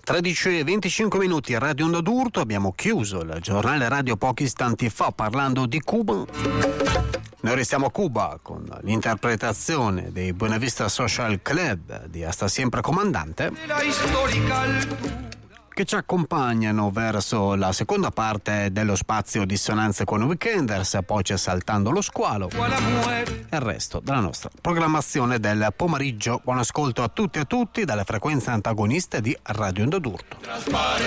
13:25 Radio Onda d'Urto, abbiamo chiuso il giornale radio pochi istanti fa parlando di Cuba. Noi restiamo a Cuba con l'interpretazione dei Buena Vista Social Club di Hasta Siempre Comandante, che ci accompagnano verso la seconda parte dello spazio Dissonanze con Weekenders, poi c'è Saltando lo Squalo e il resto della nostra programmazione del pomeriggio. Buon ascolto a tutti e a tutti dalle frequenze antagoniste di Radio Onda d'Urto.